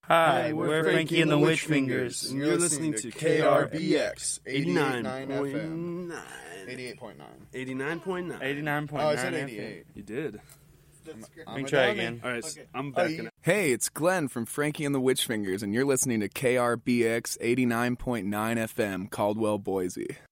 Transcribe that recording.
Hi, we're Frankie and the Witch Fingers. And you're listening to KRBX 89.9 FM. 88.9. 89.9. 89.9. Oh, I said 88. You did. Let me try again. All right, I'm backing it. Hey, it's Glenn from Frankie and the Witch Fingers, and you're listening to KRBX 89.9 FM, Caldwell, Boise.